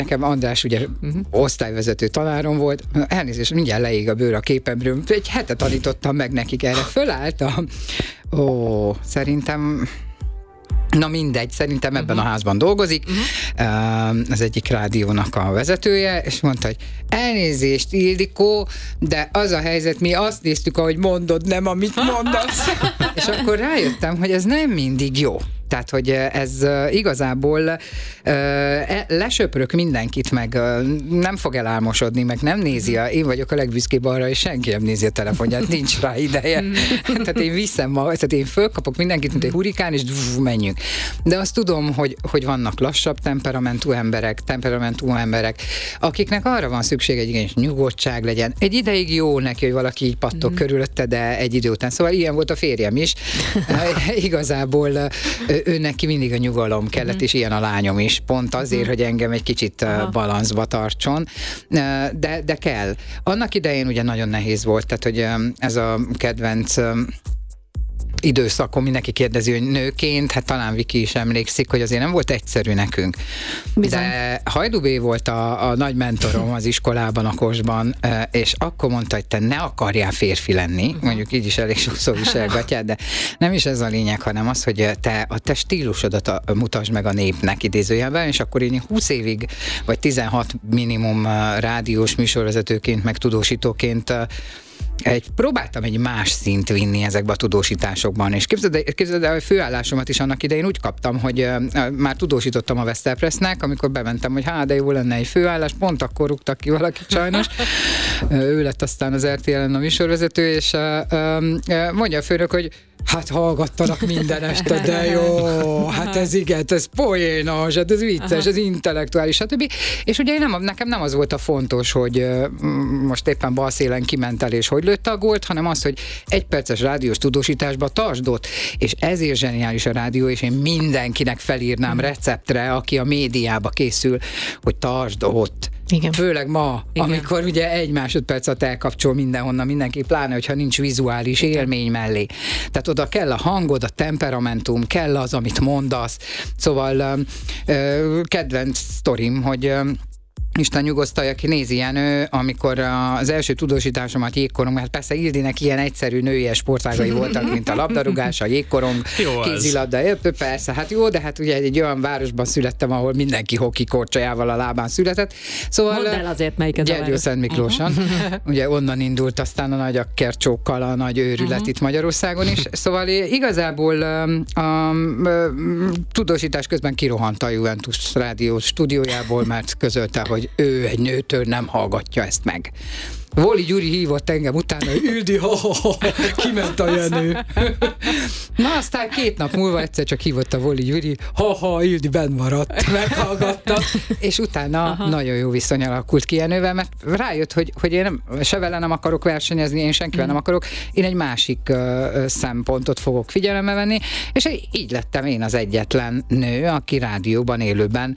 Nekem András ugye osztályvezető tanárom volt, elnézést, mindjárt leég a bőr a képemről, egy hete tanítottam meg nekik erre, fölálltam, szerintem... Na mindegy, szerintem ebben a házban dolgozik, az egyik rádiónak a vezetője, és mondta, hogy elnézést, Ildikó, de az a helyzet, mi azt néztük, ahogy mondod, nem amit mondasz. És akkor rájöttem, hogy ez nem mindig jó. Tehát, hogy ez igazából lesöprök mindenkit, meg nem fog elálmosodni, meg nem nézi én vagyok a legbüszkébb arra, és senki nem nézi a telefonját, nincs rá ideje. Tehát én viszem tehát én fölkapok mindenkit, mint egy hurikán, és menjünk. De azt tudom, hogy vannak lassabb temperamentú emberek, akiknek arra van szükség, egy igényes nyugodtság legyen. Egy ideig jó neki, hogy valaki így pattog körülötte, de egy idő után. Szóval ilyen volt a férjem is. Igazából ő neki mindig a nyugalom kellett, és ilyen a lányom is, pont azért, hogy engem egy kicsit balanszba tartson, de kell. Annak idején ugye nagyon nehéz volt, tehát hogy ez a kedvenc időszakom, mindenki kérdezi, hogy nőként, hát talán Viki is emlékszik, hogy azért nem volt egyszerű nekünk. Bizony. De Hajdú B. volt a nagy mentorom az iskolában, a Kosban, és akkor mondta, hogy te ne akarjál férfi lenni, mondjuk így is elég sokszor viselgatjál, de nem is ez a lényeg, hanem az, hogy te a te stílusodat mutasd meg a népnek idézőjelben, és akkor én 20 évig, vagy 16 minimum rádiós műsorvezetőként, meg tudósítóként próbáltam egy más szint vinni ezekbe a tudósításokban, és képzeld el, a főállásomat is annak idején úgy kaptam, hogy már tudósítottam a Vesztelpressnek, amikor bementem, hogy de jó lenne egy főállás, pont akkor rúgtak ki valakit sajnos. Ő lett aztán az RTL-en a műsorvezető, és mondja a főnök, hogy hát hallgattanak minden este, de jó, hát ez igen, ez poénos, hát ez vicces, ez intellektuális, stb. És ugye nekem nem az volt a fontos, hogy most éppen balszélen kiment el, és hogy lőtte a gólt, hanem az, hogy egy perces rádiós tudósításba tartsd ott, és ezért zseniális a rádió, és én mindenkinek felírnám receptre, aki a médiába készül, hogy tartsd ott. Igen. Főleg ma, amikor ugye egy másodpercet elkapcsol mindenhonnan mindenki, pláne, hogyha nincs vizuális élmény mellé. Tehát oda kell a hangod, a temperamentum, kell az, amit mondasz. Szóval kedvenc sztorim, hogy Isten nyugosztalja, aki nézi ilyen, amikor az első tudósításomat jégkorong, mert persze Ildinek ilyen egyszerű női sportágai voltak, mint a labdarúgás, a jégkorong, kézilabda, persze, hát jó, de hát ugye egy olyan városban születtem, ahol mindenki hoki korcsolyával a lábán született. Szóval mondd el azért, melyik ez a város. Gyergyó-Szentmiklóson. Ugye onnan indult aztán a nagy akkercsókkal a nagy őrület itt Magyarországon is. Szóval igazából a tudósítás közben kirohant a Juventus rádió stúdiójából, mert közölte, hogy ő egy nőtől nem hallgatja ezt meg. Voli Gyuri hívott engem utána, hogy Ildi, kiment a Jenő. Na aztán 2 nap múlva egyszer csak hívott a Voli Gyuri, Ildi benn maradt, meghallgatta, és utána nagyon jó viszony alakult ki Jenővel, mert rájött, hogy én se vele nem akarok versenyezni, én senkivel nem akarok, én egy másik szempontot fogok figyelembe venni, és így lettem én az egyetlen nő, aki rádióban, élőben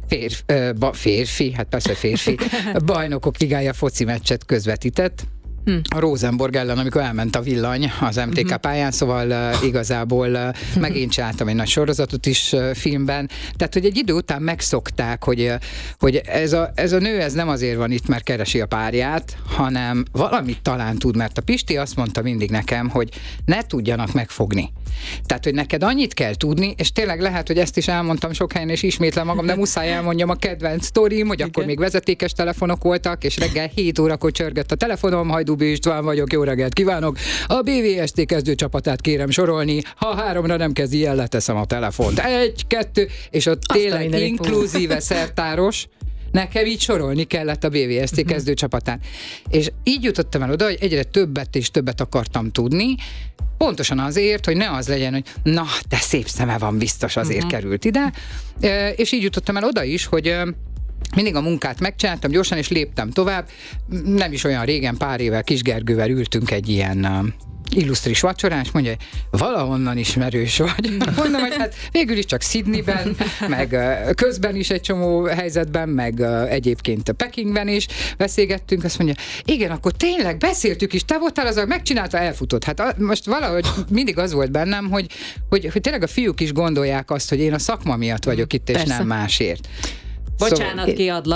férfi, hát persze férfi, bajnokok ligája foci meccset közvetített. A Rosenborg ellen, amikor elment a villany az MTK pályán, szóval igazából megint csináltam egy nagy sorozatot is filmben. Tehát, hogy egy idő után megszokták, hogy ez a nő ez nem azért van itt, mert keresi a párját, hanem valamit talán tud, mert a Pisti azt mondta mindig nekem, hogy ne tudjanak megfogni. Tehát, hogy neked annyit kell tudni, és tényleg lehet, hogy ezt is elmondtam sok helyen, és ismétlem magam, de muszáj elmondjam a kedvenc sztorim, hogy akkor még vezetékes telefonok voltak, és reggel 7 órakor csörgött a telefonom, Hajdú B. István vagyok, jó reggelt kívánok, a BVST kezdőcsapatát kérem sorolni, ha 3-ra nem kezdi el, leteszem a telefont. 1, 2, és ott tényleg inkluzíve szertáros, nekem így sorolni kellett a BVST kezdőcsapatán. És így jutottam el oda, hogy egyre többet és többet akartam tudni, pontosan azért, hogy ne az legyen, hogy na, de szép szeme van, biztos azért került ide. És így jutottam el oda is, hogy mindig a munkát megcsináltam gyorsan, és léptem tovább. Nem is olyan régen, pár évvel Kis Gergővel ültünk egy ilyen illusztris vacsorán, és mondja, hogy valahonnan ismerős vagy. Mondom, hogy hát végül is csak Sydneyben, meg közben is egy csomó helyzetben, meg egyébként Pekingben is beszélgettünk, azt mondja, igen, akkor tényleg beszéltük is, te voltál az, megcsinálta, elfutott. Hát most valahogy mindig az volt bennem, hogy tényleg a fiúk is gondolják azt, hogy én a szakma miatt vagyok itt, és nem másért. Bocsánat, kiadlak.